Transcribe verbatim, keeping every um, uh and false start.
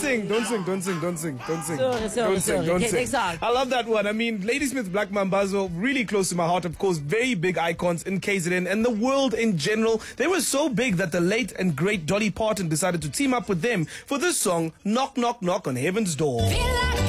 sing, don't sing, don't sing, don't sing, don't sing. Sorry, sorry, don't sing, sorry. don't Okay, sing. next song. I love that one. I mean, Ladysmith Black Mambazo, really close to my heart, of course, very big icons in K Z N and the world in general. They were so big that the late and great Dolly Parton decided to team up with them for this song, Knock, Knock, Knock on Heaven's Door. Feel like